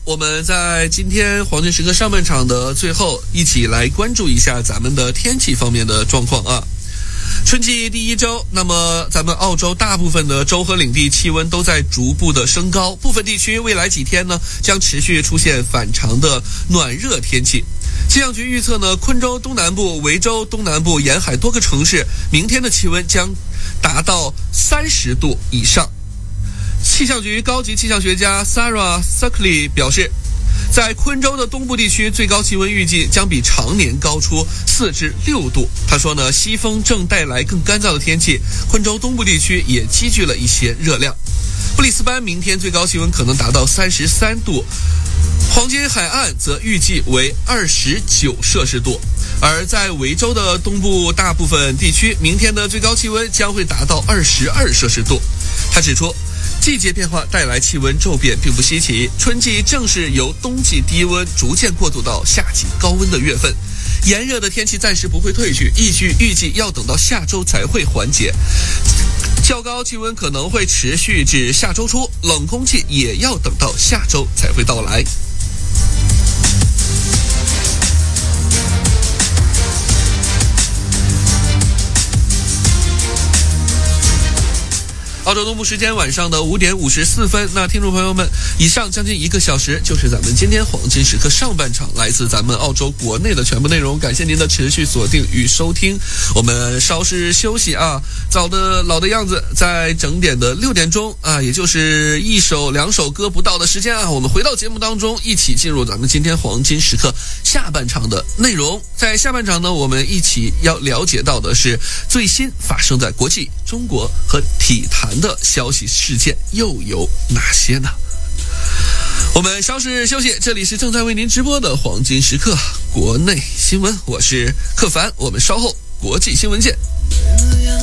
我们在今天黄金时刻上半场的最后，一起来关注一下咱们的天气方面的状况啊。春季第一周，那么咱们澳洲大部分的州和领地气温都在逐步的升高，部分地区未来几天呢将持续出现反常的暖热天气。气象局预测呢，昆州东南部、维州东南部沿海多个城市明天的气温将达到30度以上。气象局高级气象学家 Sarah Suckley 表示，在昆州的东部地区，最高气温预计将比常年高出4至6度。他说呢，西风正带来更干燥的天气，昆州东部地区也积聚了一些热量。布里斯班明天最高气温可能达到33度，黄金海岸则预计为29摄氏度。而在维州的东部大部分地区，明天的最高气温将会达到22摄氏度。他指出，季节变化带来气温骤变并不稀奇，春季正是由冬季低温逐渐过渡到夏季高温的月份，炎热的天气暂时不会退去，预计要等到下周才会缓解。较高气温可能会持续至下周初，冷空气也要等到下周才会到来。澳洲东部时间晚上的5点54分，那听众朋友们，以上将近1个小时就是咱们今天黄金时刻上半场来自咱们澳洲国内的全部内容，感谢您的持续锁定与收听。我们稍事休息啊，老的样子，在整点的6点钟啊，也就是1首2首歌不到的时间啊，我们回到节目当中，一起进入咱们今天黄金时刻下半场的内容。在下半场呢，我们一起要了解到的是最新发生在国际、中国和体坛的消息事件又有哪些呢？我们稍事休息，这里是正在为您直播的黄金时刻国内新闻，我是克凡，我们稍后国际新闻见。